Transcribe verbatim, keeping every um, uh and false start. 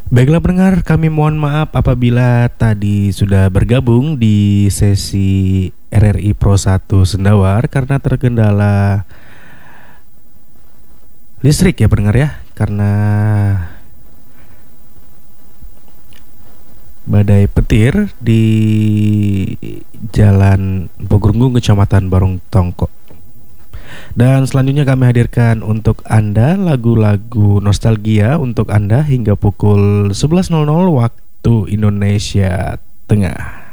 Baiklah pendengar, kami mohon maaf apabila tadi sudah bergabung di sesi R R I Pro satu Sendawar karena terkendala listrik ya pendengar ya. Karena badai petir di Jalan Pogurunggung, Kecamatan Barong Tongko. Dan selanjutnya kami hadirkan untuk Anda lagu-lagu nostalgia untuk Anda hingga pukul sebelas waktu Indonesia Tengah.